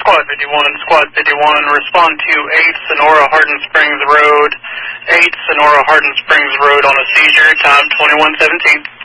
Squad 51, Squad 51, respond to 8 Sonora Hardin Springs Road, 8 Sonora Hardin Springs Road on a seizure, time 21:17.